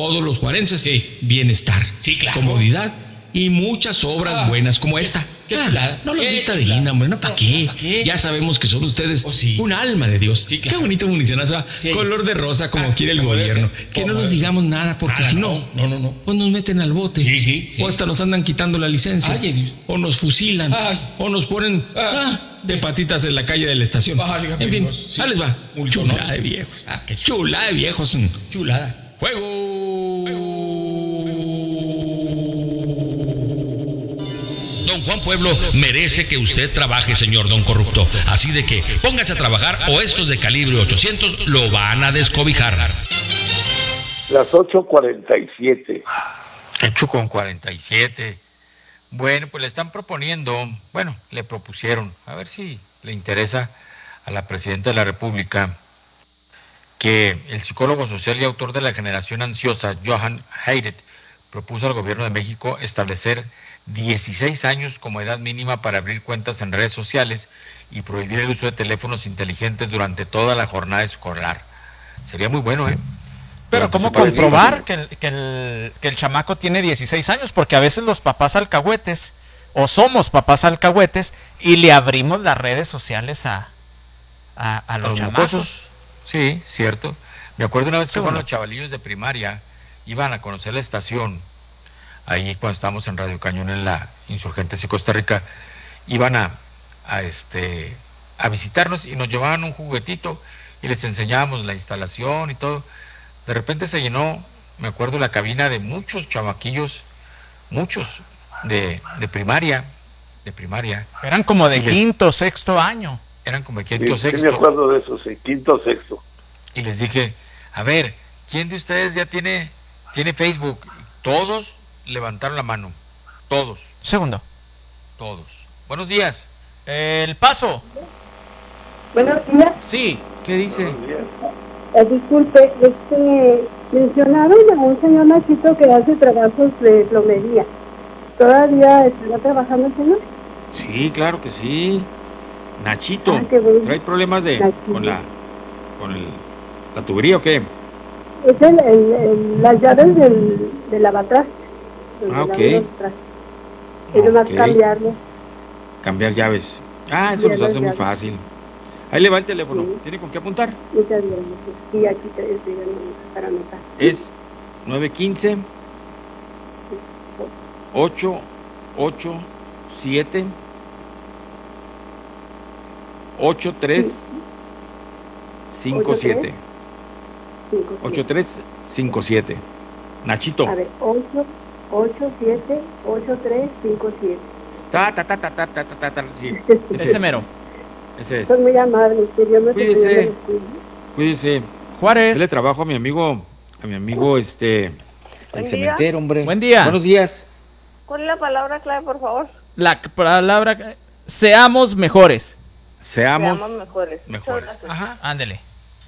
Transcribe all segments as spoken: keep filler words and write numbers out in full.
todos los juarenses, sí. Bienestar, sí, claro. comodidad y muchas obras ah, buenas como esta. Qué chulada. No los vista de Lina, hombre, no, ¿para no, qué? ¿pa qué? Ya sabemos que son ustedes oh, sí. un alma de Dios. Sí, claro. Qué bonito municionazo, sí. Color de rosa como ah, quiere el gobierno. Que no nos digamos nada, porque nada, si no, no, no, no, pues nos meten al bote. Sí, sí, sí. O hasta nos andan quitando la licencia. Ay, o nos fusilan. Ay. O nos ponen ah, de patitas en la calle de la estación. Ay, en fin, sí. ahí les va. Mucho, chulada ¿no? de viejos. Ah, qué chulada de viejos. Chulada. ¡Fuego! ¡Fuego! Don Juan Pueblo merece que usted trabaje, señor don corrupto. Así de que póngase a trabajar o estos de calibre ochocientos lo van a descobijar. Las ocho cuarenta y siete. ocho con cuarenta y siete. Bueno, pues le están proponiendo, bueno, le propusieron, a ver si le interesa a la Presidenta de la República, que el psicólogo social y autor de La Generación Ansiosa, Johan Haidt, propuso al gobierno de México establecer dieciséis años como edad mínima para abrir cuentas en redes sociales y prohibir el uso de teléfonos inteligentes durante toda la jornada escolar. Sería muy bueno, ¿eh? Pero ¿cómo comprobar que el, que, el, que el chamaco tiene dieciséis años? Porque a veces los papás alcahuetes, o somos papás alcahuetes, y le abrimos las redes sociales a, a, a los, los chamacos. Mocosos. Sí, cierto. Me acuerdo una vez que fueron los chavalillos de primaria, iban a conocer la estación, ahí cuando estábamos en Radio Cañón en la Insurgentes de Costa Rica, iban a, a, este, a visitarnos y nos llevaban un juguetito y les enseñábamos la instalación y todo. De repente se llenó, me acuerdo, la cabina de muchos chamaquillos, muchos de, de primaria, de primaria. Eran como de quinto, les, sexto año. Eran como de quinto, sí, sexto. Sí, me acuerdo de eso, sí, quinto, sexto. Y les dije, a ver, ¿quién de ustedes ya tiene, tiene Facebook? Todos levantaron la mano, todos. Segundo. Todos. Buenos días. Eh, el Paso. Buenos días. Sí. ¿Qué dice? Eh, disculpe, este, mencionaron a un señor Nachito que hace trabajos de plomería. ¿Todavía está trabajando el señor? Sí, claro que sí. Nachito, ah, bueno. ¿trae problemas de Nachito. con la con el, la tubería o qué? Es el, el, el, las llaves del, del lavatraste. Ah, ok. Es nomás okay. cambiarlo. Cambiar llaves. Ah, eso nos hace muy fácil. Ahí le va el teléfono. Sí. ¿Tiene con qué apuntar? Muchas gracias. Sí, aquí te estoy para anotar. Es nueve uno cinco ocho ocho siete ocho tres cinco siete. ocho tres cinco siete. Nachito. A ver, ocho ocho siete ocho tres cinco siete. Ta ta ta ta ta ta ta ta. Sí. Ese, Ese mero. Ese es. Son muy amables, que Dios me cuídese. Cuídese. Juárez. Dele trabajo a mi amigo, a mi amigo este el cementero, hombre. Buen día. Buenos días. ¿Cuál es la palabra clave, por favor? La palabra seamos mejores. Seamos, seamos mejores. Mejores. Ajá, ándele.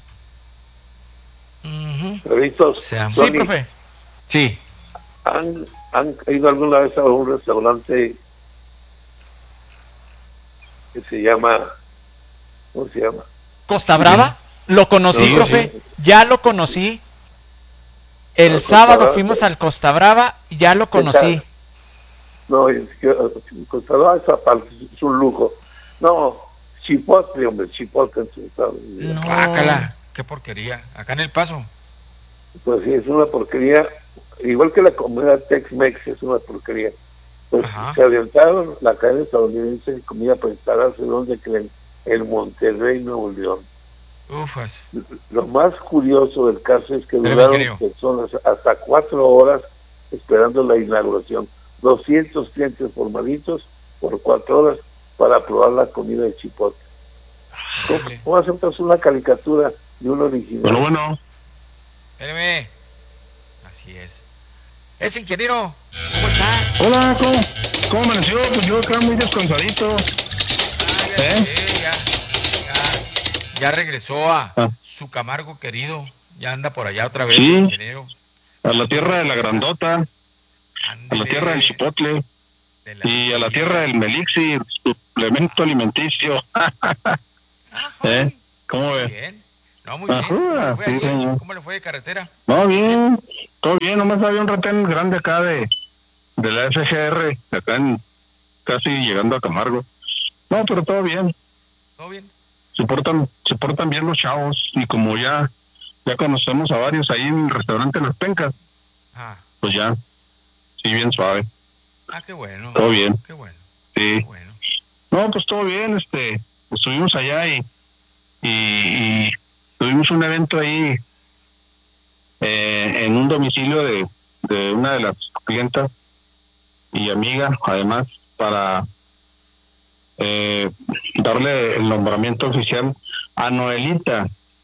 Uh-huh. Seamos. Sí, profe. Sí. ¿Han, ¿Han ido alguna vez a un restaurante que se llama, ¿cómo se llama? Costa Brava? Lo conocí, sí, profe. Sí. Ya lo conocí. El no, sábado Brava, fuimos sí. al Costa Brava, ya lo conocí. No, es que Costa Brava esa parte es un lujo. No, chipotle, hombre, chipotle en su estado. No. Ácala, qué porquería. Acá en El Paso. Pues sí, es una porquería. Igual que la comida Tex-Mex es una porquería. Pues Ajá. se avientaron la cadena estadounidense de comida para instalarse donde creen, en Monterrey, Nuevo León. Ufas. Lo más curioso del caso es que duraron personas hasta cuatro horas esperando la inauguración. doscientos clientes formaditos por cuatro horas para probar la comida de chipotle. ¿Cómo, ¿Cómo aceptas una caricatura de un original? Bueno, bueno. Espérame. Así es. Es ingeniero. ¿Cómo está? Hola, ¿cómo, cómo amaneció? Pues yo acá muy descansadito. Ah, ya, ¿Eh? sé, ya, ya, ya regresó a ah. su Camargo querido. Ya anda por allá otra vez, sí, ingeniero. A la tierra de la grandota. Andale. A la tierra del chipotle. De la y a la tierra del melixir, suplemento alimenticio. Ah, ¿Eh? ¿Cómo ves? Bien. No, muy bien. ¿Cómo le fue, sí, ayer? ¿Cómo le fue de carretera? No, bien, todo bien, nomás había un retén grande acá de, de la F G R, acá en, casi llegando a Camargo. No, pero todo bien. ¿Todo bien? Se portan, se portan bien los chavos, y como ya, ya conocemos a varios ahí en el restaurante Las Pencas, ah. pues ya, sí, bien suave. Ah, qué bueno. Todo bien. Qué bueno. Sí. Qué bueno. No, pues todo bien, este, estuvimos allá y, y, y tuvimos un evento ahí eh, en un domicilio de, de una de las clientas y amiga, además, para eh, darle el nombramiento oficial a Noelita,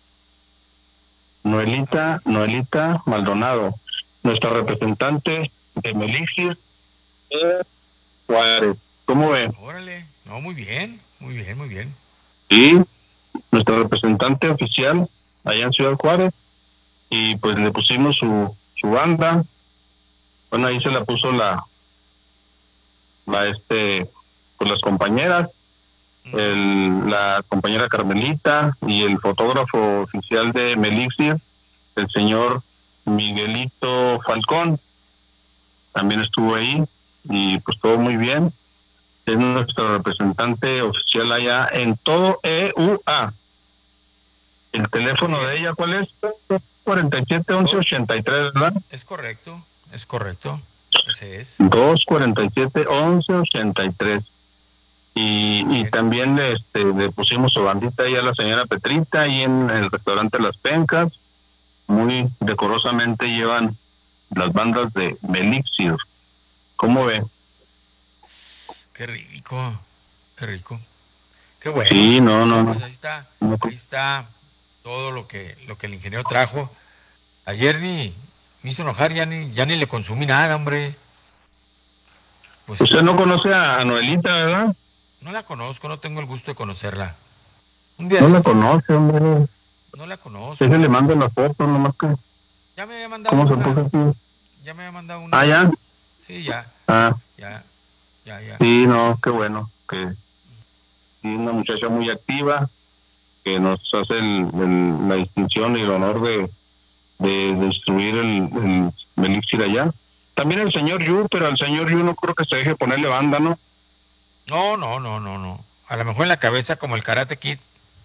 Noelita, Noelita Maldonado, nuestra representante de Melixir Juárez. ¿Cómo ven? Órale, no, muy bien, muy bien, muy bien. Sí, nuestra representante oficial allá en Ciudad Juárez, y pues le pusimos su, su banda. Bueno, ahí se la puso la, la este, pues las compañeras, mm. el, la compañera Carmelita y el fotógrafo oficial de Melixir, el señor Miguelito Falcón, también estuvo ahí, y pues todo muy bien. Es nuestro representante oficial allá en todo E U A. El teléfono de ella, ¿cuál es? cuarenta y siete, once, ochenta y tres, ¿verdad? Es correcto, es correcto. Ese es. dos cuarenta y siete, once, ochenta y tres. Y, y también este, le pusimos su bandita ahí a la señora Petrita, ahí en el restaurante Las Pencas. Muy decorosamente llevan las bandas de Melixir. ¿Cómo ve? Qué rico, qué rico. Qué bueno. Sí, no, no, no. Pues ahí está, ahí está todo lo que, lo que el ingeniero trajo. Ayer ni me hizo enojar, ya ni, ya ni le consumí nada, hombre. Pues, ¿usted no conoce a Noelita, verdad? No la conozco, no tengo el gusto de conocerla. Un día no de la conoce, hombre. No la conozco. Ese le mando la foto, nomás que... Ya me había mandado ¿Cómo una. se puso así? Ya me había mandado una. ¿Ah, ya? Sí, ya. Ah. Ya, ya, ya. Sí, no, qué bueno. Que sí, una muchacha muy activa, que nos hace el, el, la distinción y el honor de, de destruir el, el Melixir allá. También el señor Yu, pero al señor Yu no creo que se deje ponerle banda, ¿no? No, no, no, no, no. A lo mejor en la cabeza como el Karate Kid.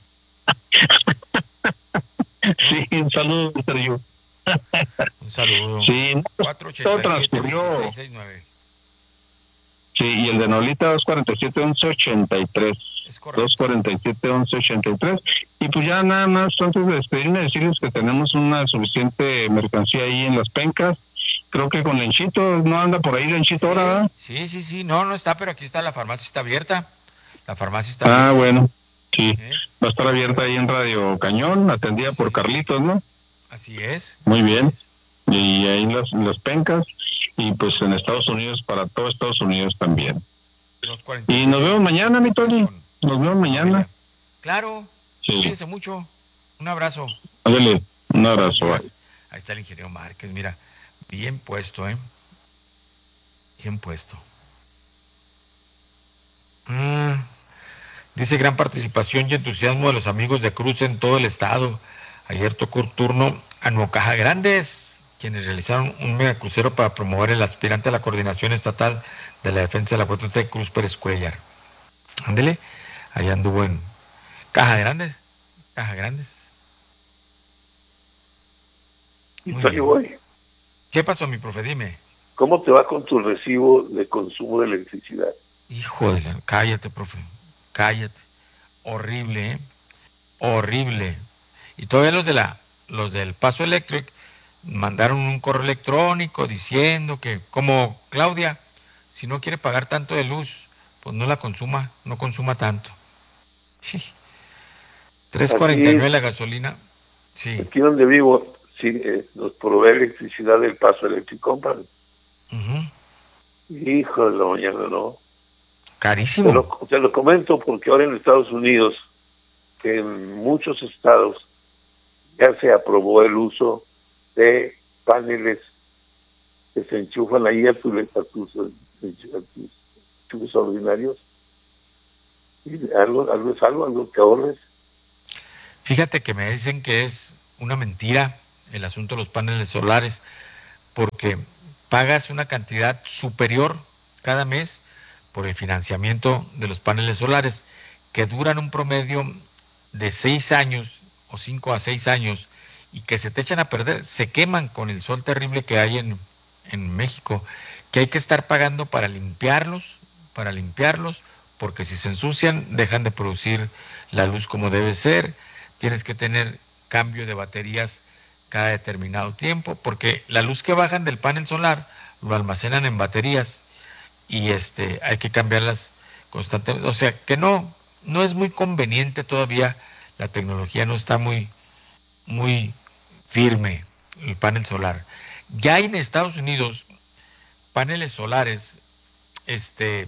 Sí, un saludo, mister Yu. Un saludo. Sí, todo transcurrió. Sí, y el de Nolita dos cuarenta y siete, once, ochenta y tres. Es correcto. dos cuarenta y siete, once, ochenta y tres. Y pues ya nada más, antes de despedirme, decirles que tenemos una suficiente mercancía ahí en Las Pencas. Creo que con Lenchito, ¿no anda por ahí Lenchito ahora, ¿verdad? Sí, sí, sí, no, no está, pero aquí está, la farmacia está abierta. La farmacia está abierta. Ah, bueno, sí. ¿Eh? Va a estar abierta ahí en Radio Cañón, atendida sí. por Carlitos, ¿no? Así es. Muy así bien. Es. Y ahí en las, las Pencas, y pues en Estados Unidos, para todo Estados Unidos también. Y nos vemos mañana, mi Tony. Nos vemos mañana. Claro. Sí. Cuídense mucho. Un abrazo. Ándale, un abrazo. Ahí está el ingeniero Márquez, mira. Bien puesto, ¿eh? Bien puesto. Mm. Dice gran participación y entusiasmo de los amigos de Cruz en todo el estado. Ayer tocó turno a Nuevo-Caja Grandes, quienes realizaron un megacrucero para promover el aspirante a la coordinación estatal de la defensa de la cuatro T, Cruz Pérez Cuellar. Ándele, allá anduvo en Caja Grandes. Caja Grandes. Muy voy. ¿Qué pasó, mi profe? Dime. ¿Cómo te va con tu recibo de consumo de electricidad? Hijo de la... Cállate, profe. Cállate. Horrible, ¿eh? Horrible. Y todavía los de la, los del Paso Electric mandaron un correo electrónico diciendo que, como Claudia, si no quiere pagar tanto de luz, pues no la consuma, no consuma tanto. Sí. tres cuarenta y nueve la gasolina. Sí. Aquí donde vivo, sí, eh, nos provee electricidad del Paso Electric Company. Uh-huh. Hijo de la mañana, no. Carísimo. Te lo, te lo comento porque ahora en Estados Unidos, en muchos estados, ya se aprobó el uso de paneles que se enchufan ahí a tus, a tus, a tus tubos ordinarios. Y algo, algo es algo, algo que ahorres. Fíjate que me dicen que es una mentira el asunto de los paneles solares, porque pagas una cantidad superior cada mes por el financiamiento de los paneles solares, que duran un promedio de seis años o cinco a seis años y que se te echan a perder, se queman con el sol terrible que hay en, en México, que hay que estar pagando para limpiarlos, para limpiarlos, porque si se ensucian dejan de producir la luz como debe ser, tienes que tener cambio de baterías cada determinado tiempo, porque la luz que bajan del panel solar lo almacenan en baterías y este hay que cambiarlas constantemente, o sea que no, no es muy conveniente todavía, la tecnología no está muy, muy firme, el panel solar. Ya hay en Estados Unidos paneles solares este,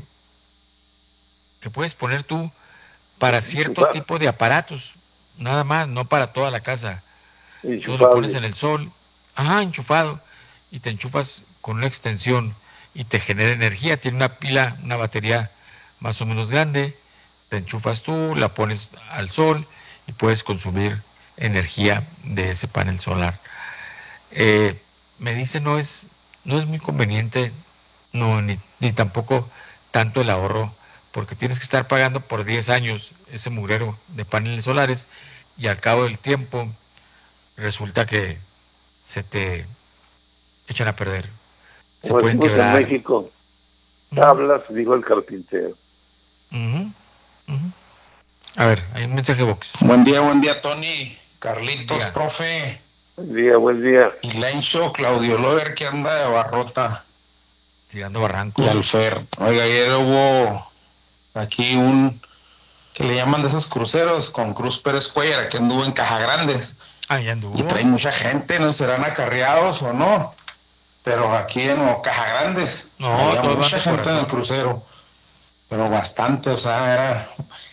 que puedes poner tú para cierto tipo de aparatos, nada más, no para toda la casa. Tú lo pones en el sol, ajá, enchufado, y te enchufas con una extensión y te genera energía. Tiene una pila, una batería más o menos grande, te enchufas tú, la pones al sol y puedes consumir energía de ese panel solar. Eh, me dice no es, no es muy conveniente, no, ni, ni tampoco tanto el ahorro, porque tienes que estar pagando por diez años ese mugrero de paneles solares y al cabo del tiempo resulta que se te echan a perder. Se Como pueden decimos quebrar. en México, tablas, dijo el carpintero. Uh-huh, uh-huh. A ver, hay un mensaje box. Buen día, buen día, Tony, Carlitos, día. Profe. Buen día, buen día. Y Lencho, Claudio Lover, que anda de barrota. Tirando barranco. Y Alfer. Oiga, ayer hubo aquí un, que le llaman de esos cruceros, con Cruz Pérez Cuellar, que anduvo en Caja Grandes. Ah, ya anduvo. Y trae mucha gente, no serán acarreados o no. Pero aquí en Caja Grandes, no, había mucha gente en el crucero. Pero bastante, o sea, era...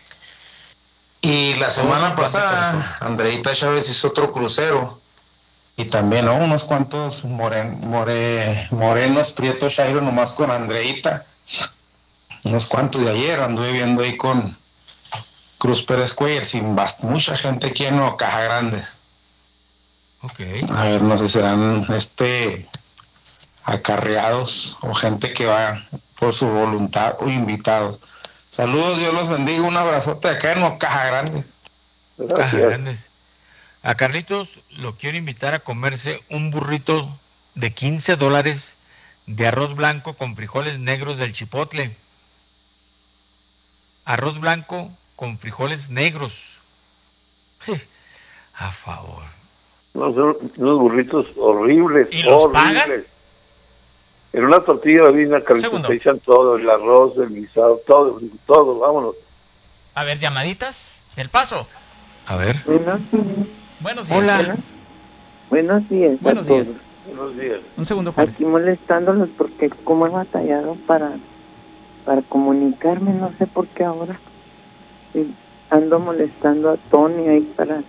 Y la semana pasada, Andreita Chávez hizo otro crucero. Y también, ¿no? Unos cuantos moren, more, morenos, prietos, Chairo, nomás con Andreita. Unos cuantos de ayer anduve viendo ahí con Cruz Pérez Cuellar, sin bast- mucha gente aquí en Caja Grandes. Ok. A ver, no sé si serán este acarreados o gente que va por su voluntad o invitados. Saludos, Dios los bendiga, un abrazote acá en Caja Grandes. Caja Grandes. A Carlitos lo quiero invitar a comerse un burrito de quince dólares de arroz blanco con frijoles negros del Chipotle. Arroz blanco con frijoles negros. A favor. No, son unos burritos horribles. ¿Y los horribles. pagan? En una tortilla de harina, Carlitos, te echan todo, el arroz, el guisado, todo, todo, vámonos. A ver, llamaditas. El paso. A ver. Buenos días. Buenos días. Hola. Buenos días. Buenos a días. todos. Buenos días. Un segundo, Juárez. Aquí molestándolos porque como he batallado para, para comunicarme, no sé por qué ahora. Sí, ando molestando a Tony ahí para...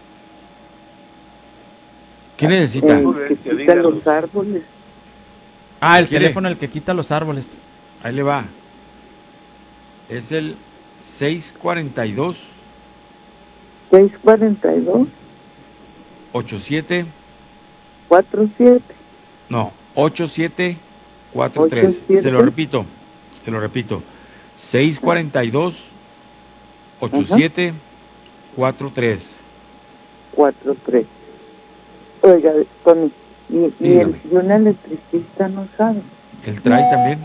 ¿Qué necesita? Eh, que quita los árboles. Ah, el ¿Quiere? teléfono el que quita los árboles. Ahí le va. Es el seis cuarenta y dos seis cuarenta y dos ochenta y siete cuarenta y siete No, ochenta y siete cuarenta y tres. ochenta y siete. Se lo repito. Se lo repito. seis cuarenta y dos ochenta y siete cuarenta y tres. cuarenta y tres. Oiga, Tony, y, y, el, y un electricista no sabe. ¿El trae también?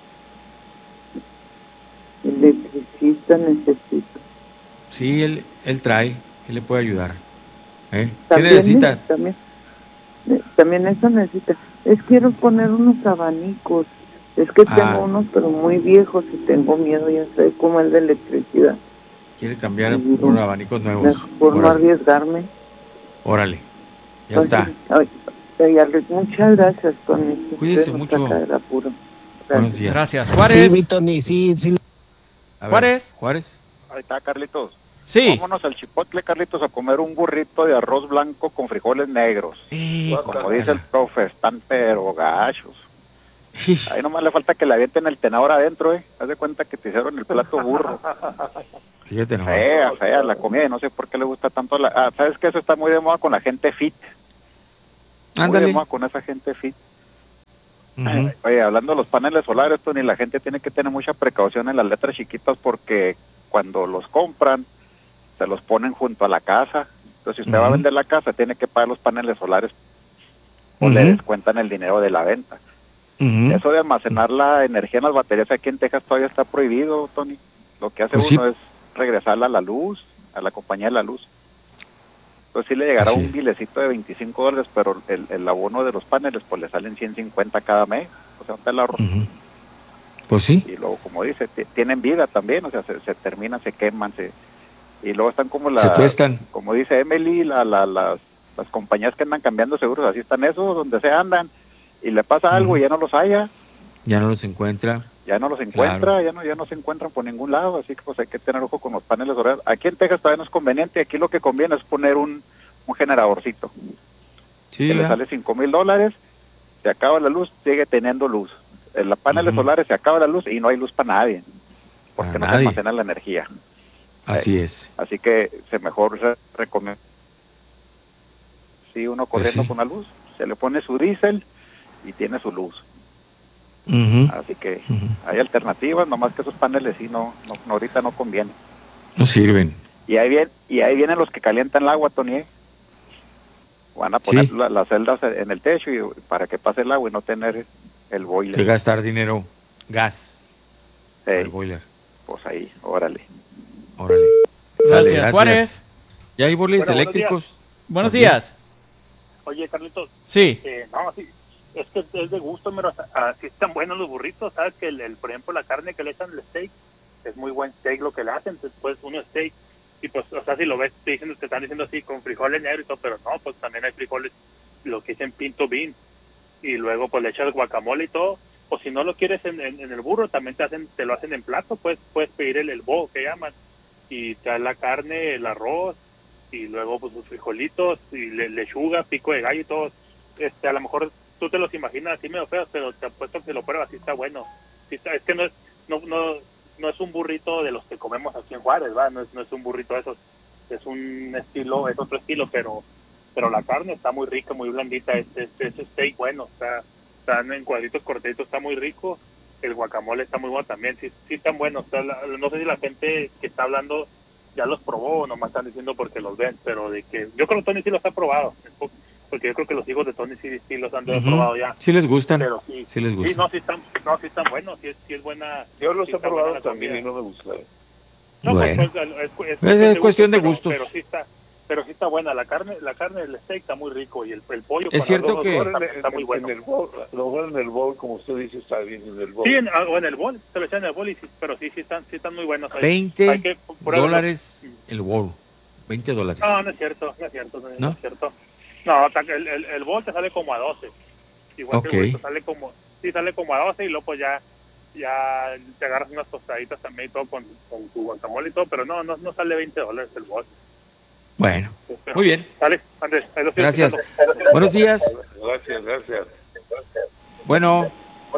Electricista necesito. Sí, él, él trae. Él le puede ayudar. ¿Eh? ¿Qué También, necesita? También, también eso necesita. Es quiero poner unos abanicos. Es que Ah. tengo unos, pero muy viejos y tengo miedo, ya sé cómo es de electricidad. Quiere cambiar Sí, por abanicos nuevos. Por no Órale. arriesgarme. Órale. Ya Oye, está. ay, ay, Alex, muchas gracias, Tony. Cuídese Usted nos mucho. saca del apuro. Buenos días. Gracias. Juárez. Sí, mi Tony, sí, sí. A ver, Juárez. Juárez. Ahí está, Carlitos. Sí. Vámonos al Chipotle, Carlitos, a comer un burrito de arroz blanco con frijoles negros. Y... Como dice el profe, están pero gachos. Ahí nomás le falta que le avienten el tenedor adentro, ¿eh? Haz de cuenta que te hicieron el plato burro. Fíjate nomás. Fea, fea la comida, y no sé por qué le gusta tanto la... Ah, ¿sabes qué? Eso está muy de moda con la gente fit. Muy de moda con esa gente fit. Uh-huh. Oye, hablando de los paneles solares, Tony, la gente tiene que tener mucha precaución en las letras chiquitas porque cuando los compran, se los ponen junto a la casa. Entonces, si usted uh-huh. va a vender la casa, tiene que pagar los paneles solares o uh-huh. le descuentan el dinero de la venta. Uh-huh. Eso de almacenar la energía en las baterías aquí en Texas todavía está prohibido, Tony. Lo que hace pues uno sí. es regresarla a la luz, a la compañía de la luz. Entonces sí le llegará Así. un bilecito de veinticinco dólares, pero el, el abono de los paneles pues le salen ciento cincuenta cada mes, o sea, un el ahorro. Uh-huh. Pues sí. Y luego, como dice, t- tienen vida también, o sea, se, se terminan, se queman, se y luego están como las, se tuestan. Como dice Emily, la, la, las, las compañías que andan cambiando seguros, así están esos, donde se andan, y le pasa uh-huh. algo y ya no los haya. Ya no los encuentra. Ya no los encuentra, claro. ya no ya no se encuentran por ningún lado, así que pues hay que tener ojo con los paneles solares. Aquí en Texas todavía no es conveniente, aquí lo que conviene es poner un, un generadorcito, sí, que ya. le sale cinco mil dólares, se acaba la luz, sigue teniendo luz. En los paneles uh-huh. solares se acaba la luz y no hay luz para nadie, porque para no nadie. se almacena la energía. Así eh, es. Así que se mejor se recomienda. Si uno corriendo pues sí. con la luz, se le pone su diésel y tiene su luz. Uh-huh. Así que uh-huh. hay alternativas, nomás que esos paneles sí no, no, no ahorita no conviene. No sirven. Y ahí viene, y ahí vienen los que calientan el agua, Tony. Van a poner sí. la, las celdas en el techo y para que pase el agua y no tener el boiler. Que gastar dinero, gas. Hey, el boiler. Pues ahí, órale. Órale. Gracias, Sale, gracias. Juárez. ¿Ya hay boilers bueno, eléctricos? Buenos días. Oye, Carlitos. Sí. Eh, no, sí. Es que es de gusto, pero así están buenos los burritos, ¿sabes? Que el, el, por ejemplo, la carne que le echan el steak, es muy buen steak lo que le hacen, después uno steak, y pues, o sea, si lo ves, te, dicen, te están diciendo así, con frijoles negros y todo, pero no, pues también hay frijoles, lo que dicen pinto bean, y luego pues le echas guacamole y todo, o si no lo quieres en, en, en el burro, también te hacen te lo hacen en plato, pues puedes pedir el, el bowl que llaman, y te da la carne, el arroz, y luego pues los frijolitos, y le, lechuga, pico de gallo y todo, este, a lo mejor tú te los imaginas así medio feos, pero te apuesto que lo pruebas, así está bueno. Sí está, es que no es no no no es un burrito de los que comemos aquí en Juárez, ¿va? No es, no es un burrito de esos, es un estilo, es otro estilo, pero pero la carne está muy rica, muy blandita, es, es, es steak bueno, está, están en cuadritos cortitos, está muy rico, el guacamole está muy bueno también, sí, sí están buenos, está la, no sé si la gente que está hablando ya los probó o nomás están diciendo porque los ven, pero de que yo creo que Tony sí los ha probado, porque yo creo que los hijos de Tony sí, sí los han uh-huh. probado ya. Sí les gustan. Pero sí, sí les gustan. Sí, no, sí están, no, sí están buenos, sí es, sí es buena. Yo los sí he probado también y no me gustaron. No, bueno. pues, es, es, es, es cuestión de, gusto, gustos. Pero, pero sí está, pero sí está buena la carne, la carne del steak está muy rico y el, el pollo. Es cierto que está, está muy bueno. En el bowl, lo bueno en el bowl, como usted dice, está bien en el bowl. Sí, en, o en el bowl, se lo echan en el bowl, y sí, pero sí, sí están, sí están muy buenos. veinte Hay que dólares el bowl. veinte dólares. No, no es cierto, no es cierto, no, ¿No? es cierto. No, el, el, el bowl te sale como a doce. Igual okay. que el burrito sale como, sí sale como a doce y luego pues ya, ya te agarras unas tostaditas también y todo con, con tu guacamole y todo, pero no, no, no sale veinte dólares el bowl. Bueno, pero, muy bien. Sale, Andrés, ahí lo estoy Gracias. Escuchando. Buenos días. Gracias, gracias. Bueno.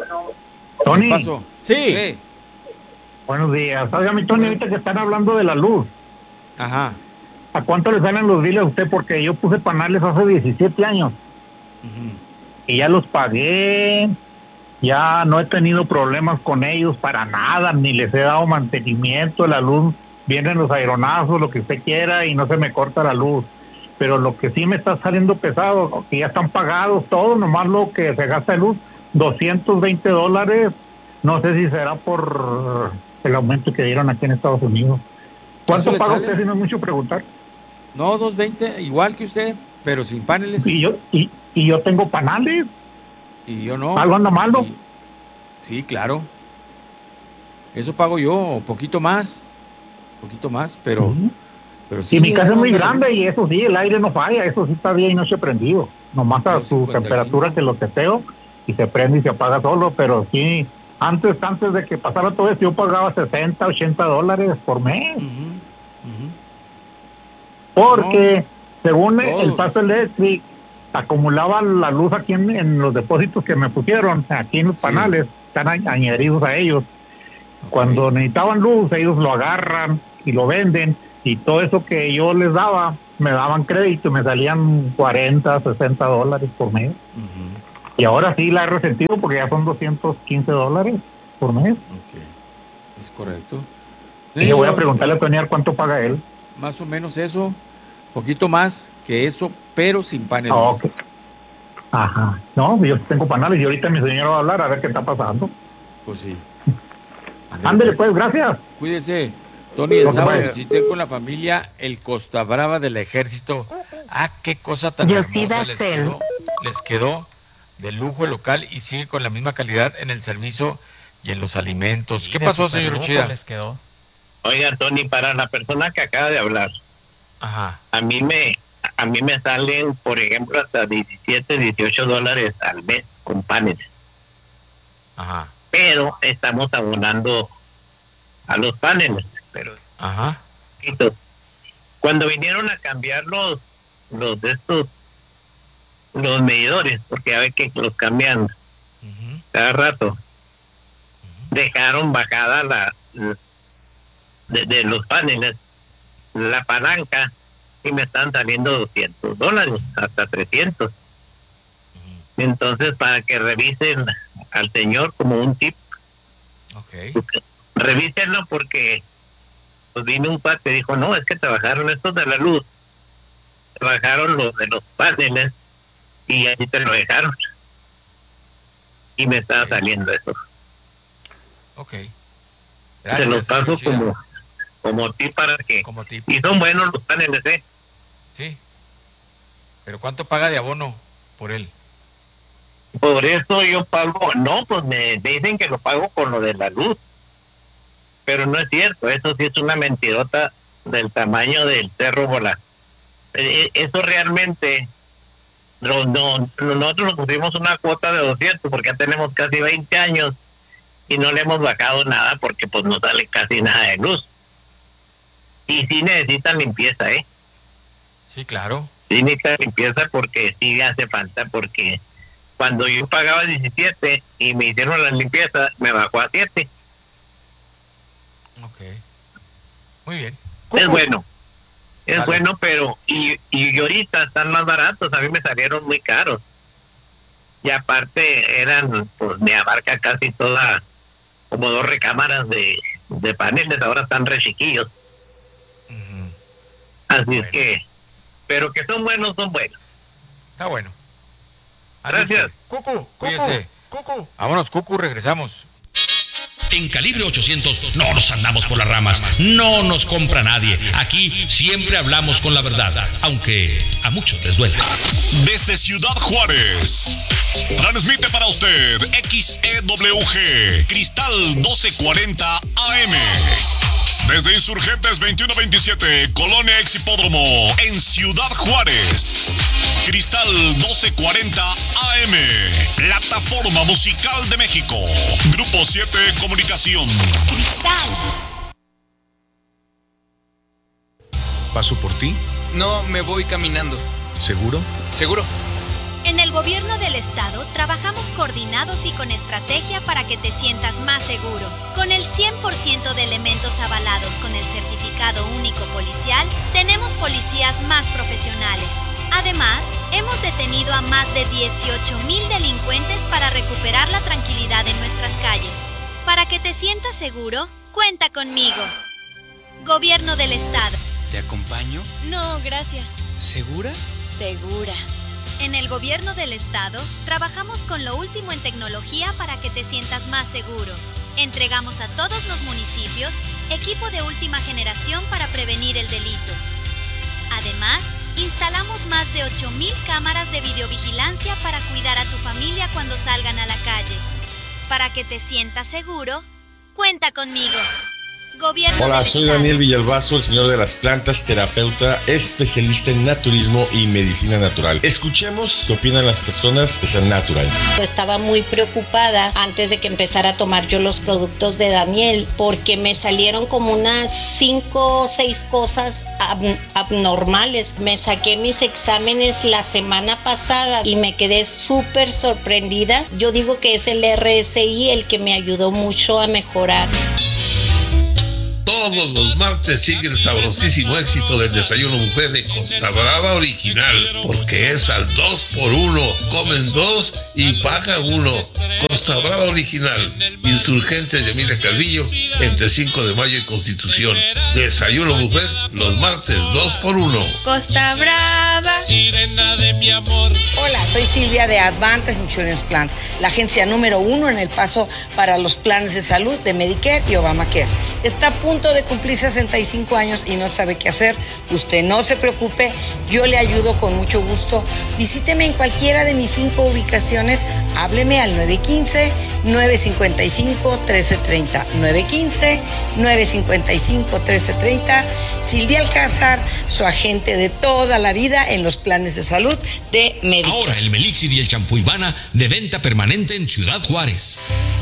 Tony. ¿Qué pasó? Sí. sí. Buenos días. Oiga, mi Tony, ahorita que están hablando de la luz. Ajá. ¿A cuánto le salen los biles a usted? Porque yo puse paneles hace diecisiete años. Uh-huh. Y ya los pagué. Ya no he tenido problemas con ellos para nada. Ni les he dado mantenimiento. La luz, vienen los aeronazos, lo que usted quiera, y no se me corta la luz. Pero lo que sí me está saliendo pesado, que ya están pagados todos, nomás lo que se gasta de luz, doscientos veinte dólares. No sé si será por el aumento que dieron aquí en Estados Unidos. ¿Cuánto paga usted, si no es mucho preguntar? No, dos veinte, igual que usted, pero sin paneles. Y yo y, y yo tengo paneles. Y yo no. ¿Algo anda malo? Y, sí, claro. Eso pago yo, poquito más. Poquito más, pero... Uh-huh. pero sí, y mi casa es muy grande y eso sí, el aire no falla, eso sí está bien y no se ha prendido. Nomás a su temperatura que lo teteo y se prende y se apaga solo, pero sí... Antes antes de que pasara todo esto, yo pagaba sesenta, ochenta dólares por mes. Uh-huh. Uh-huh. Porque, no, según todos. el paso eléctrico, acumulaba la luz aquí en, en los depósitos que me pusieron, aquí en los panales, sí. Están añadidos a ellos. Okay. Cuando necesitaban luz, ellos lo agarran y lo venden, y todo eso que yo les daba, me daban crédito, me salían cuarenta, sesenta dólares por mes. Uh-huh. Y ahora sí la he resentido porque ya son doscientos quince dólares por mes. Okay. Es correcto. Y le voy a preguntarle a Toniar cuánto paga él. Más o menos eso, poquito más que eso, pero sin paneles. Ah, okay. Ajá. No, yo tengo paneles y ahorita mi señora va a hablar a ver qué está pasando. Pues sí. Ándele pues, gracias. Cuídese. Tony, el sábado visité con la familia el Costa Brava del Ejército. Ah, qué cosa tan yo hermosa. Les quedó, les quedó de lujo el local y sigue con la misma calidad en el servicio y en los alimentos. Sí, ¿qué pasó, señor Uchida? Les quedó. Oiga, Tony, para la persona que acaba de hablar, ajá, a mí me a mí me salen, por ejemplo, hasta diecisiete, dieciocho dólares al mes con paneles. Ajá. Pero estamos abonando a los paneles. Pero ajá. Cuando vinieron a cambiar los los de estos los medidores, porque ya ve que los cambian uh-huh. cada rato, uh-huh. dejaron bajada la, la de, de los paneles la palanca y me están saliendo doscientos dólares hasta trescientos. Uh-huh. Entonces, para que revisen al señor como un tip, okay. revísenlo, porque pues vino un cuate y dijo, no, es que trabajaron estos de la luz, trabajaron los de los paneles y así te lo dejaron. Y me estaba okay. saliendo eso. Ok. Gracias, se los paso como, como tip para que... Como tip. Y son buenos los paneles, ¿eh? Sí. ¿Pero cuánto paga de abono por él? Por eso yo pago... No, pues me dicen que lo pago con lo de la luz. Pero no es cierto, eso sí es una mentirota del tamaño del Cerro Bola. Eso realmente, no, no, nosotros nos pusimos una cuota de doscientos porque ya tenemos casi veinte años y no le hemos bajado nada porque pues no sale casi nada de luz. Y sí necesitan limpieza, ¿eh? Sí, claro. Sí necesitan limpieza porque sí hace falta, porque cuando yo pagaba diecisiete y me hicieron la limpieza, me bajó a siete. Ok, muy bien. Es bueno, es vale. bueno, pero y, y ahorita están más baratos, a mí me salieron muy caros. Y aparte eran, pues me abarca casi toda, como dos recámaras de, de paneles, ahora están re chiquillos. Uh-huh. Así bueno. es que, pero que son buenos, son buenos. Está bueno. Gracias. Cucu, cuídese. Cucu. Vámonos, Cucu, regresamos. En Calibre ochocientos no nos andamos por las ramas, no nos compra nadie. Aquí siempre hablamos con la verdad, aunque a muchos les duele. Desde Ciudad Juárez, transmite para usted X E W G, Cristal doce cuarenta A M. Desde Insurgentes veintiuno veintisiete, Colonia Ex Hipódromo, en Ciudad Juárez. Cristal doce cuarenta A M, plataforma musical de México. Grupo siete Comunicación. Cristal. ¿Paso por ti? No, me voy caminando. ¿Seguro? Seguro. En el gobierno del estado trabajamos coordinados y con estrategia para que te sientas más seguro. Con el cien por ciento de elementos avalados con el certificado único policial, tenemos policías más profesionales. Además, hemos detenido a más de dieciocho mil delincuentes para recuperar la tranquilidad en nuestras calles. Para que te sientas seguro, cuenta conmigo. Gobierno del estado. ¿Te acompaño? No, gracias. ¿Segura? Segura. En el gobierno del estado, trabajamos con lo último en tecnología para que te sientas más seguro. Entregamos a todos los municipios equipo de última generación para prevenir el delito. Además, instalamos más de ocho mil cámaras de videovigilancia para cuidar a tu familia cuando salgan a la calle. Para que te sientas seguro, cuenta conmigo. Gobierno Hola, del soy Estado. Daniel Villalbazo, el señor de las plantas, terapeuta, especialista en naturismo y medicina natural. Escuchemos qué opinan las personas de San Natural. Estaba muy preocupada antes de que empezara a tomar yo los productos de Daniel porque me salieron como unas cinco o seis cosas ab- abnormales. Me saqué mis exámenes la semana pasada y me quedé súper sorprendida. Yo digo que es el R S I el que me ayudó mucho a mejorar. Todos los martes sigue el sabrosísimo éxito del desayuno buffet de Costa Brava Original, porque es al dos por uno, comen dos y pagan uno. Costa Brava Original, Insurgentes de Emilia Calvillo, entre cinco de mayo y Constitución. Desayuno buffet los martes dos por uno. Costa Brava. Sirena de mi amor. Hola, soy Silvia de Advantage Insurance Plans, la agencia número uno en El Paso para los planes de salud de Medicare y Obamacare. Está a punto de cumplir sesenta y cinco años y no sabe qué hacer. Usted no se preocupe, yo le ayudo con mucho gusto. Visíteme en cualquiera de mis cinco ubicaciones. Hábleme al nueve uno cinco, nueve cinco cinco, uno tres tres cero. nueve uno cinco, nueve cinco cinco, uno tres tres cero. Silvia Alcázar, su agente de toda la vida en los planes de salud de Medicare. Ahora el Melixir y el champú Ivana de venta permanente en Ciudad Juárez.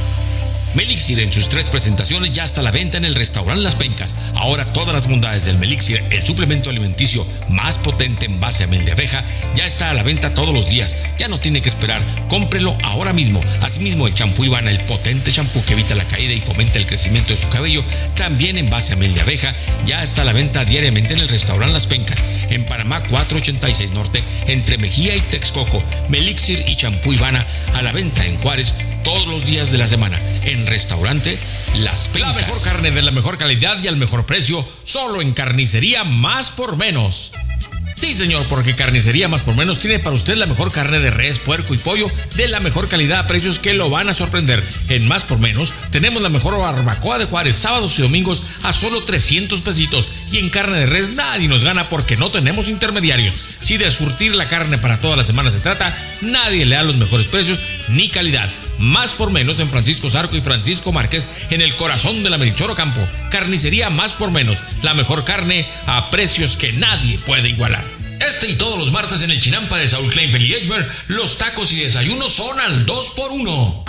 Melixir en sus tres presentaciones ya está a la venta en el restaurante Las Pencas. Ahora todas las bondades del Melixir, el suplemento alimenticio más potente en base a miel de abeja, ya está a la venta todos los días. Ya no tiene que esperar, cómprelo ahora mismo. Asimismo el champú Ivana, el potente champú que evita la caída y fomenta el crecimiento de su cabello, también en base a miel de abeja, ya está a la venta diariamente en el restaurante Las Pencas, en Panamá cuatrocientos ochenta y seis Norte, entre Mejía y Texcoco. Melixir y champú Ivana a la venta en Juárez todos los días de la semana en restaurante Las Pencas. La mejor carne de la mejor calidad y al mejor precio, solo en Carnicería Más por Menos. Sí, señor, porque Carnicería Más por Menos tiene para usted la mejor carne de res, puerco y pollo de la mejor calidad a precios que lo van a sorprender. En Más por Menos tenemos la mejor barbacoa de Juárez, sábados y domingos a solo trescientos pesitos. Y en carne de res nadie nos gana porque no tenemos intermediarios. Si de surtir la carne para toda la semana se trata, nadie le da los mejores precios ni calidad. Más por Menos en Francisco Zarco y Francisco Márquez, en el corazón de la Melchor Ocampo. Carnicería Más por Menos, la mejor carne a precios que nadie puede igualar. Este y todos los martes en el Chinampa de Saúl Kleinfeld y Edgemer, los tacos y desayunos son al dos por uno.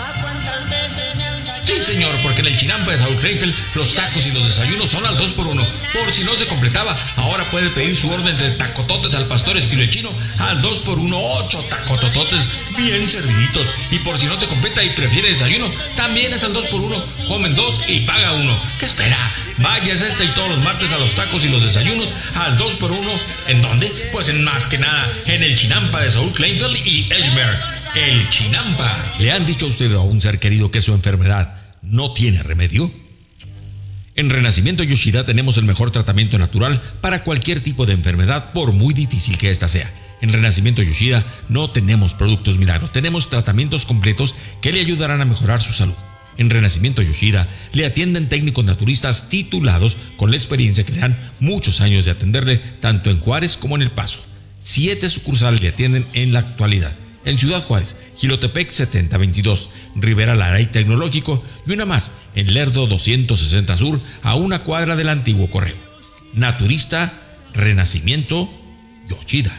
Sí, señor, porque en el Chinampa de Saúl Kleinfeld, los tacos y los desayunos son al dos por uno. Por si no se completaba, ahora puede pedir su orden de tacototes al pastor esquilechino al dos por uno, ocho tacotototes bien serviditos. Y por si no se completa y prefiere desayuno, también es al dos por uno. Comen dos y paga uno. ¿Qué espera? Váyase este y todos los martes a los tacos y los desayunos al dos por uno. ¿En dónde? Pues en más que nada, en el Chinampa de Saúl Kleinfeld y Edgemer. El Chinampa. ¿Le han dicho a usted o a un ser querido que su enfermedad no tiene remedio? En Renacimiento Yoshida tenemos el mejor tratamiento natural para cualquier tipo de enfermedad, por muy difícil que ésta sea. En Renacimiento Yoshida no tenemos productos milagros, tenemos tratamientos completos que le ayudarán a mejorar su salud. En Renacimiento Yoshida le atienden técnicos naturistas titulados con la experiencia que le dan muchos años de atenderle tanto en Juárez como en El Paso. Siete sucursales le atienden en la actualidad. En Ciudad Juárez, Jilotepec setenta veintidós, Rivera Laray Tecnológico y una más en Lerdo doscientos sesenta Sur, a una cuadra del antiguo correo. Naturista Renacimiento Yoshida.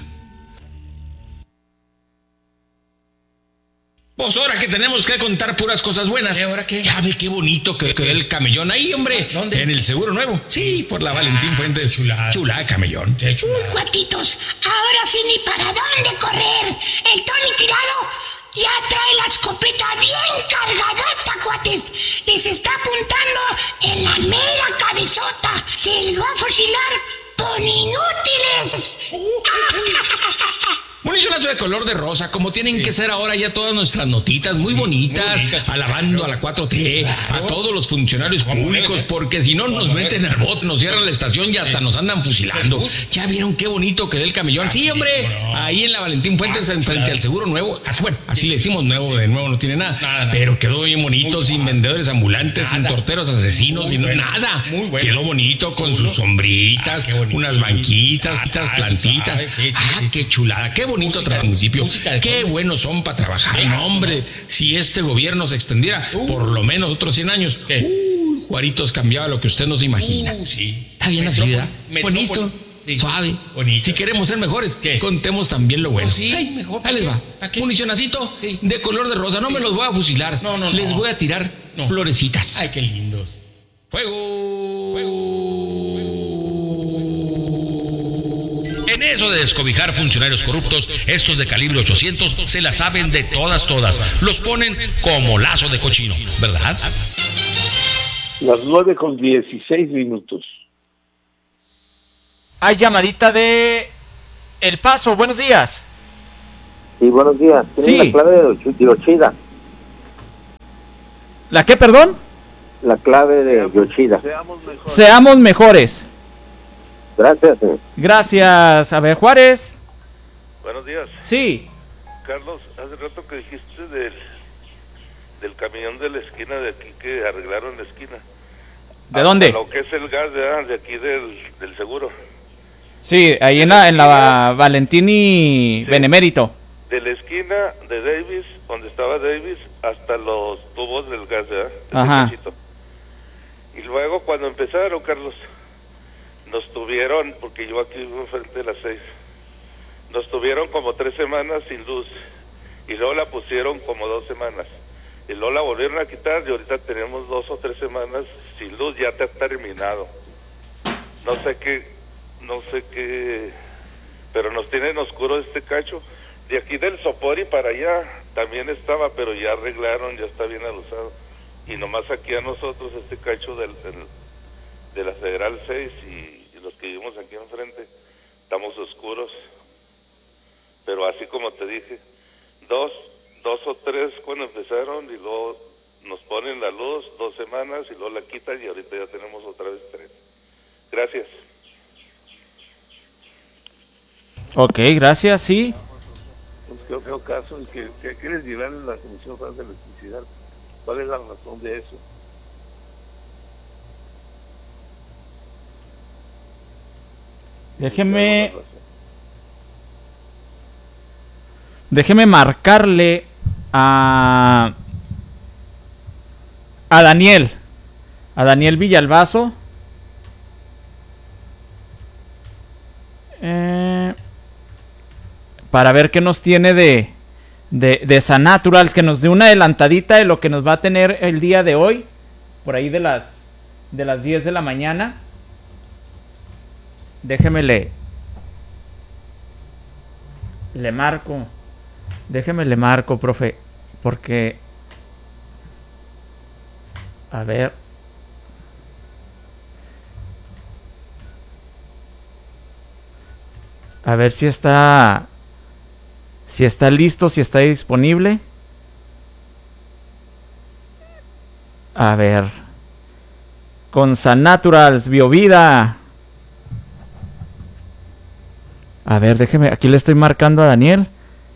Pues ahora que tenemos que contar puras cosas buenas. ¿Y ahora qué? Ya ve qué bonito que quedó el camellón ahí, hombre. ¿Dónde? En el Seguro Nuevo. Sí, por la Valentín Fuentes. Chulada. Chulada camellón. Uy, cuatitos, ahora sí ni para dónde correr. El Tony Tirado ya trae la escopeta bien cargadota, cuates. Les está apuntando en la mera cabezota. Se les va a fusilar por inútiles. Un iluminazo de color de rosa, como tienen sí. que ser ahora ya todas nuestras notitas, muy sí, bonitas, muy bonitas, alabando claro. a la cuatro T, claro. a todos los funcionarios públicos, porque si no nos meten al bote, nos cierran la estación y hasta sí. nos andan fusilando. ¿Ya vieron qué bonito quedó el camellón? Sí, hombre, ahí en la Valentín Fuentes, en frente al Seguro Nuevo. Así, bueno, así le decimos nuevo, de nuevo no tiene nada, nada, nada. Pero quedó bien bonito, sin vendedores ambulantes, nada. sin torteros asesinos, sin bueno, nada. Muy bueno. Quedó bonito con sus sombritas, ah, unas banquitas, ah, plantitas. Sí, sí, ah, sí, qué chulada, qué bonito música, trabajo municipio. Qué buenos son para trabajar. No, hombre, si este gobierno se extendiera uh, por lo menos otros cien años. ¿Qué? Uy, Juaritos cambiaba lo que usted no se imagina. Uh, sí. Está bien la ciudad. Bonito, sí. suave. Bonito. Si queremos ser mejores, ¿qué? Contemos también lo bueno. Pues sí, Ay, mejor. Ahí les va. ¿Qué? Municionacito sí. de color de rosa. No sí. me los voy a fusilar. No, no, Les no. voy a tirar no. florecitas. Ay, qué lindos. Fuego. Fuego. En eso de descobijar funcionarios corruptos, estos de calibre ochocientos se la saben de todas, todas. Los ponen como lazo de cochino, ¿verdad? Las nueve con dieciséis minutos. Hay llamadita de El Paso, buenos días. Sí, buenos días. Sí. La clave de Yoshida. ¿La qué, perdón? La clave de Yoshida. Seamos mejores. Seamos mejores. Gracias. Señor. Gracias. A ver, Juárez. Buenos días. Sí. Carlos, hace rato que dijiste del, del camión de la esquina de aquí que arreglaron la esquina. ¿De dónde? Lo que es el gas de, de aquí del, del seguro. Sí, ahí en la, en la Valentini sí. Benemérito. De la esquina de Davis, donde estaba Davis, hasta los tubos del gas, ¿verdad? Ajá. Y luego cuando empezaron, Carlos, nos tuvieron, porque yo aquí vivo enfrente de las seis, nos tuvieron como tres semanas sin luz, y luego la pusieron como dos semanas, y luego la volvieron a quitar, y ahorita tenemos dos o tres semanas sin luz, ya te ha terminado. No sé qué, no sé qué, pero nos tienen oscuro este cacho. De aquí del Sopori para allá también estaba, pero ya arreglaron, ya está bien alusado. Y nomás aquí a nosotros este cacho del, del, de la Federal seis y, y los que vivimos aquí enfrente, estamos oscuros. Pero así como te dije, dos, dos o tres cuando empezaron y luego nos ponen la luz dos semanas y luego la quitan y ahorita ya tenemos otra vez tres. Gracias. Ok, gracias, sí. Pues creo que el caso es que, que, que les dirán en la Comisión Federal de Electricidad. ¿Cuál es la razón de eso? Déjeme Déjeme marcarle a a Daniel a Daniel Villalbazo eh, para ver qué nos tiene de de, de Sanaturals, que nos dé una adelantadita de lo que nos va a tener el día de hoy, por ahí de las de las diez de la mañana. Déjeme le le marco. Déjeme le marco, profe, porque a ver. A ver si está si está listo, si está disponible. A ver. Con Sanaturals Biovida. A ver, déjeme, aquí le estoy marcando a Daniel.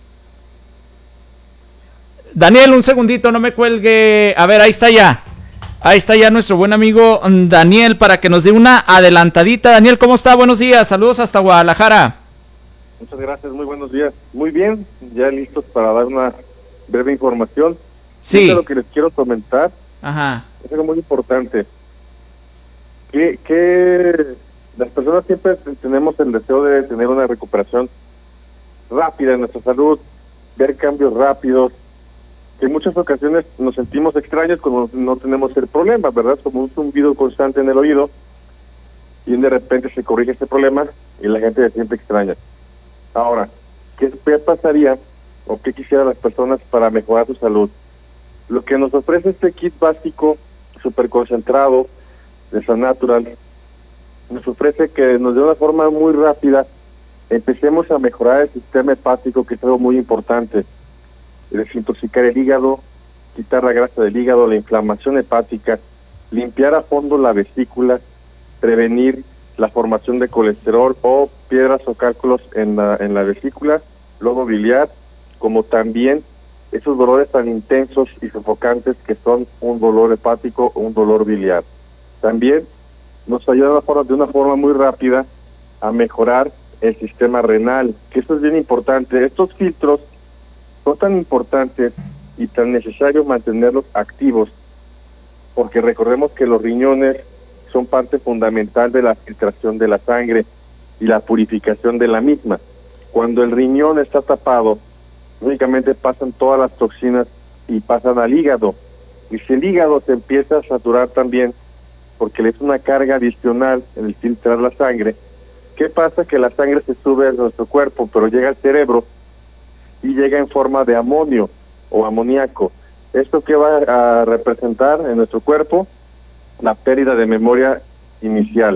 Daniel, un segundito, no me cuelgue. A ver, ahí está ya. Ahí está ya nuestro buen amigo Daniel para que nos dé una adelantadita. Daniel, ¿cómo está? Buenos días, saludos hasta Guadalajara. Muchas gracias, muy buenos días. Muy bien, ya listos para dar una breve información. Sí. Lo que les quiero comentar Ajá. es algo muy importante. Que, que las personas siempre tenemos el deseo de tener una recuperación rápida en nuestra salud, ver cambios rápidos, que en muchas ocasiones nos sentimos extraños cuando no tenemos el problema, ¿verdad? Como un zumbido constante en el oído, y de repente se corrige este problema y la gente se siente extraña. Ahora, ¿qué pasaría o qué quisieran las personas para mejorar su salud? Lo que nos ofrece este kit básico súper concentrado de Sanaturals nos ofrece que nos de una forma muy rápida empecemos a mejorar el sistema hepático, que es algo muy importante. Desintoxicar el hígado, quitar la grasa del hígado, la inflamación hepática, limpiar a fondo la vesícula, prevenir la formación de colesterol o piedras o cálculos en la, en la vesícula, lobo biliar, como también esos dolores tan intensos y sofocantes que son un dolor hepático o un dolor biliar. También nos ayuda de una forma muy rápida a mejorar el sistema renal, que esto es bien importante. Estos filtros son tan importantes y tan necesarios mantenerlos activos, porque recordemos que los riñones son parte fundamental de la filtración de la sangre y la purificación de la misma. Cuando el riñón está tapado, únicamente pasan todas las toxinas y pasan al hígado. Y si el hígado se empieza a saturar también, porque le es una carga adicional en el filtrar la sangre, ¿qué pasa? Que la sangre se sube a nuestro cuerpo, pero llega al cerebro y llega en forma de amonio o amoníaco. ¿Esto qué va a representar en nuestro cuerpo? La pérdida de memoria inicial.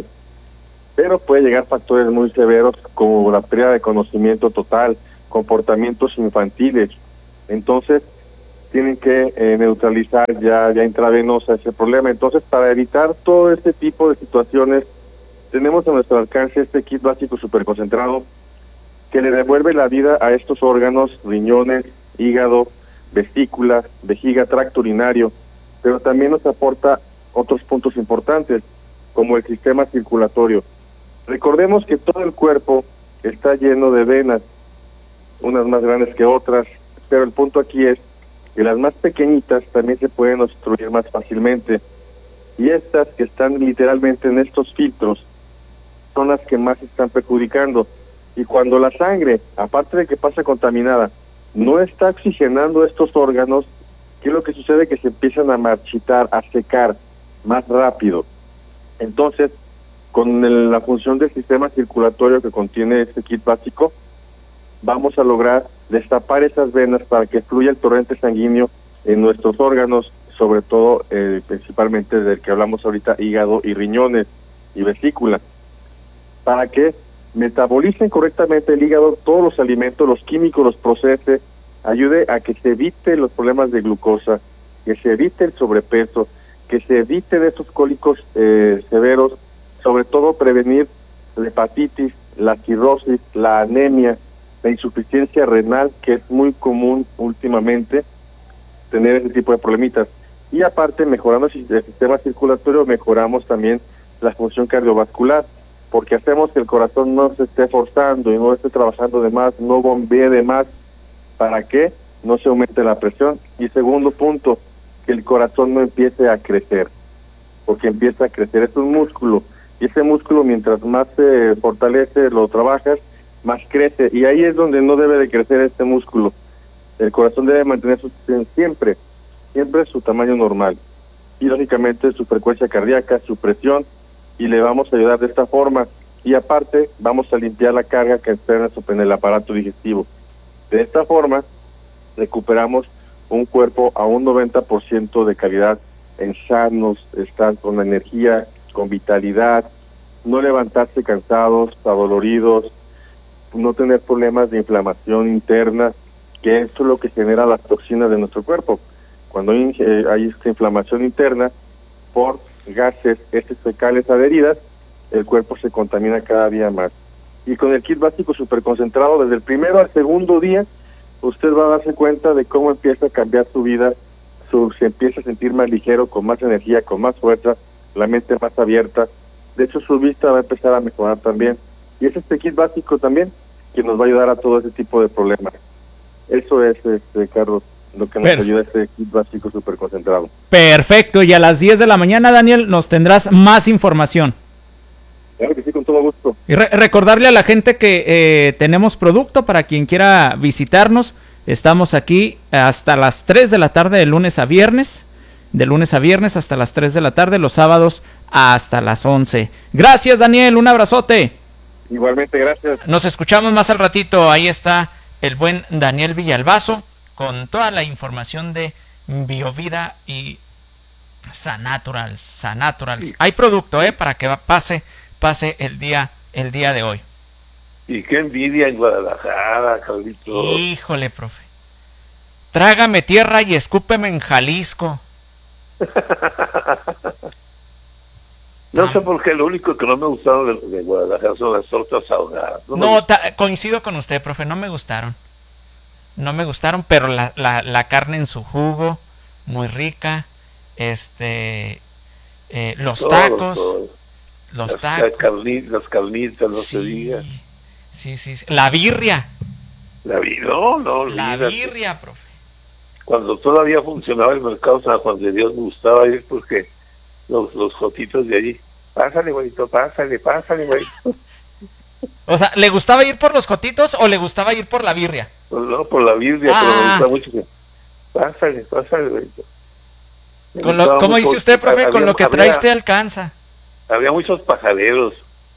Pero puede llegar factores muy severos como la pérdida de conocimiento total, comportamientos infantiles. Entonces, tienen que eh, neutralizar ya, ya intravenosa ese problema. Entonces, para evitar todo este tipo de situaciones, tenemos a nuestro alcance este kit básico superconcentrado que le devuelve la vida a estos órganos, riñones, hígado, vesícula, vejiga, tracto urinario, pero también nos aporta otros puntos importantes, como el sistema circulatorio. Recordemos que todo el cuerpo está lleno de venas, unas más grandes que otras, pero el punto aquí es que las más pequeñitas también se pueden obstruir más fácilmente, y estas que están literalmente en estos filtros son las que más están perjudicando. Y cuando la sangre, aparte de que pasa contaminada, no está oxigenando estos órganos, ¿qué es lo que sucede? Que se empiezan a marchitar, a secar más rápido. Entonces, con el, la función del sistema circulatorio que contiene este kit básico, vamos a lograr destapar esas venas para que fluya el torrente sanguíneo en nuestros órganos, sobre todo, eh, principalmente del que hablamos ahorita, hígado y riñones y vesícula, para que metabolicen correctamente el hígado, todos los alimentos, los químicos, los procese, ayude a que se evite los problemas de glucosa, que se evite el sobrepeso, que se evite de estos cólicos eh, severos, sobre todo prevenir la hepatitis, la cirrosis, la anemia, la insuficiencia renal, que es muy común últimamente tener ese tipo de problemitas. Y aparte, mejorando el sistema circulatorio, mejoramos también la función cardiovascular, porque hacemos que el corazón no se esté forzando y no esté trabajando de más, no bombee de más, para que no se aumente la presión. Y segundo punto, que el corazón no empiece a crecer, porque empieza a crecer, es un músculo, y ese músculo mientras más se fortalece, lo trabajas, más crece, y ahí es donde no debe de crecer este músculo. El corazón debe mantener su, siempre, siempre su tamaño normal, y lógicamente su frecuencia cardíaca, su presión, y le vamos a ayudar de esta forma, y aparte vamos a limpiar la carga que está en el aparato digestivo. De esta forma recuperamos un cuerpo a un noventa por ciento de calidad en sanos, estar con energía, con vitalidad, no levantarse cansados, adoloridos, no tener problemas de inflamación interna, que esto es lo que genera las toxinas de nuestro cuerpo. Cuando hay, eh, hay esta inflamación interna por gases, heces fecales adheridas, el cuerpo se contamina cada día más. Y con el kit básico superconcentrado, desde el primero al segundo día, usted va a darse cuenta de cómo empieza a cambiar su vida, su, se empieza a sentir más ligero, con más energía, con más fuerza, la mente más abierta. De hecho, su vista va a empezar a mejorar también. Y es este kit básico también que nos va a ayudar a todo ese tipo de problemas. Eso es, este, Carlos, lo que nos Perfecto. ayuda este kit básico superconcentrado. Perfecto, y a las diez de la mañana, Daniel, nos tendrás más información. Claro que sí, con todo gusto. Y re- recordarle a la gente que eh, tenemos producto para quien quiera visitarnos. Estamos aquí hasta las tres de la tarde de lunes a viernes. De lunes a viernes hasta las tres de la tarde, los sábados hasta las once. Gracias, Daniel, un abrazote. Igualmente, gracias. Nos escuchamos más al ratito. Ahí está el buen Daniel Villalbazo con toda la información de Biovida y Sanaturals. Sanaturals. Sí. Hay producto, ¿eh? Para que pase, pase el día, el día de hoy. Y qué envidia en Guadalajara, Carlitos. Híjole, profe. Trágame tierra y escúpeme en Jalisco. No sé por qué, lo único que no me gustaron de, de Guadalajara son las tortas ahogadas. No, no ta- coincido con usted, profe, no me gustaron. No me gustaron, pero la, la, la carne en su jugo, muy rica. Este, eh, los todo, tacos, todo. los las, tacos. Carnitas, las carnitas, no sí, se diga. Sí, sí, sí. La birria. La birria, no, no. La birria, profe. cuando todavía funcionaba el mercado San Juan de Dios, me gustaba ir porque los, los jotitos de allí, pásale, güeyito, pásale, pásale, güeyito. O sea, ¿le gustaba ir por los jotitos o le gustaba ir por la birria? Pues no, por la birria, ah. pero me gusta mucho que, pásale, pásale, güeyito. Con lo, ¿Cómo dice usted, profe? Había, con lo que había, trae usted alcanza. Había muchos pajareros.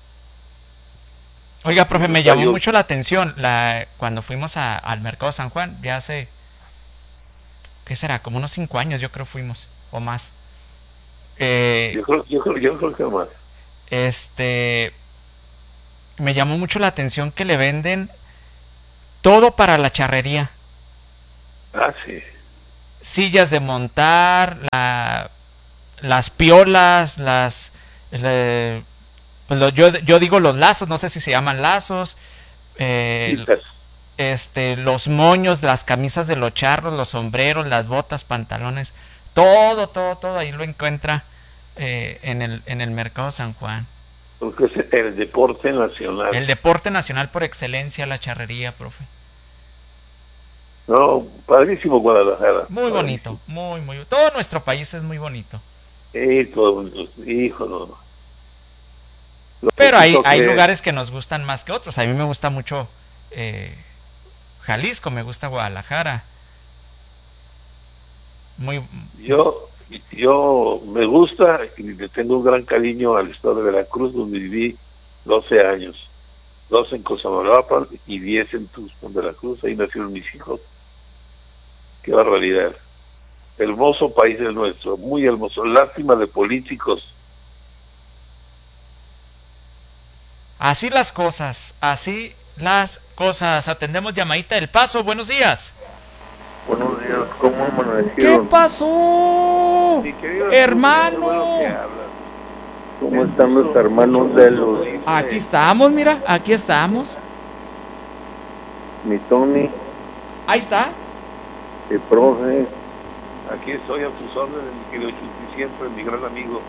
Oiga, profe, me llamó mucho la atención la cuando fuimos a, al Mercado San Juan, ya hace, ¿qué será? Como unos cinco años yo creo fuimos, o más. Eh, yo, creo, yo, creo, yo creo que más. Este, me llamó mucho la atención que le venden todo para la charrería. Ah, sí. Sillas de montar, la, las piolas, las... Le, pues lo, yo, yo digo los lazos, no sé si se llaman lazos, eh, este, los moños, las camisas de los charros, los sombreros, las botas, pantalones, todo, todo, todo ahí lo encuentra eh, en el en el Mercado San Juan. Porque es el deporte nacional. El deporte nacional por excelencia, la charrería, profe. No, padrísimo Guadalajara. Muy bonito, muy, muy, todo nuestro país es muy bonito. Sí, todo, hijo, no. Lo Pero hay, que... hay lugares que nos gustan más que otros. A mí me gusta mucho eh, Jalisco, me gusta Guadalajara. Muy. Yo, yo me gusta y le tengo un gran cariño al estado de Veracruz, donde viví doce años. doce en Cosamaloapan y diez en Tuxpan, Veracruz. Ahí nacieron mis hijos. Qué barbaridad. Hermoso país el nuestro, muy hermoso. Lástima de políticos. Así las cosas, así las cosas. Atendemos llamadita del Paso. Buenos días. Buenos días, ¿cómo amanecieron? ¿Qué pasó? Sí, hermano. ¿Cómo están los hermanos de los? Aquí estamos, mira, aquí estamos. Mi Tony. Ahí está. El profe. Aquí estoy a tus órdenes, mi querido Chuti, siempre mi gran amigo.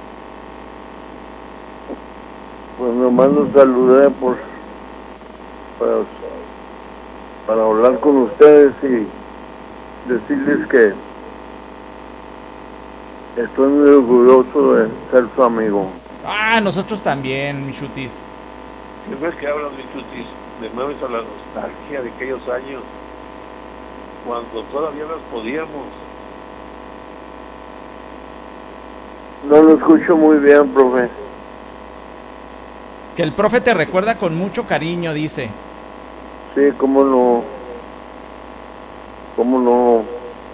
Pues nomás los saludé por para, para hablar con ustedes y decirles que estoy muy orgulloso de ser su amigo. Ah, nosotros también, mi Chutis. Siempre que hablas, mi Chutis, me mueves a la nostalgia de aquellos años cuando todavía las podíamos. No lo escucho muy bien, profe. Que el profe te recuerda con mucho cariño, dice. Sí, cómo no. Cómo no.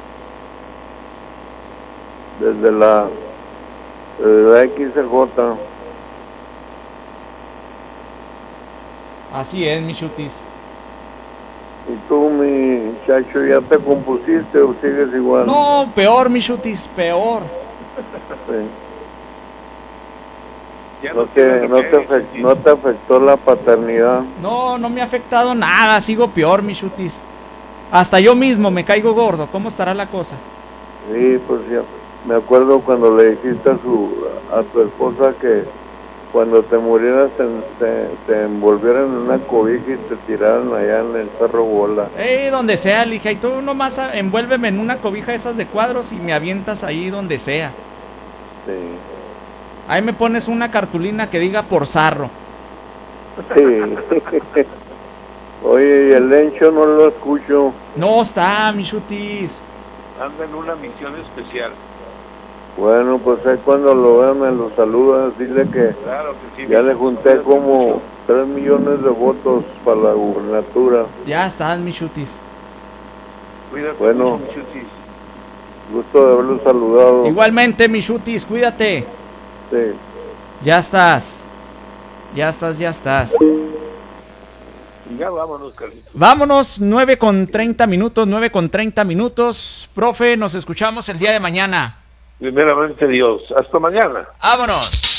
Desde la, desde la X C J. Así es, mi Chutis. ¿Y tú, mi chacho, ya te compusiste o sigues igual? No, peor, mi Chutis, peor. Sí. No te, no, te afect, no te afectó la paternidad. No, no me ha afectado nada, sigo peor, mi Chutis. Hasta yo mismo me caigo gordo, ¿cómo estará la cosa? Sí, pues ya, me acuerdo cuando le dijiste a, su, a tu esposa que cuando te murieras te, te, te envolvieran en una cobija y te tiraran allá en el Cerro Bola. Eh, donde sea, le dije, y tú nomás envuélveme en una cobija esas de cuadros y me avientas ahí donde sea. Sí. Ahí me pones una cartulina que diga por zarro. Sí. Oye, y el Lencho no lo escucho. No está, mi Chutis. Anda en una misión especial. Bueno, pues ahí cuando lo vean me lo saludas, dile que, claro que sí, ya le junté como tres millones de votos para la gubernatura. Ya estás, mi Chutis. Cuídate bueno, mucho, mi Chutis. Gusto de haberlo saludado. Igualmente, mi Chutis, cuídate. Sí. Ya estás. Ya estás, ya estás. Ya vámonos, Carlitos. Vámonos, nueve con treinta minutos, nueve con treinta minutos. Profe, nos escuchamos el día de mañana. Primeramente Dios. Hasta mañana. Vámonos.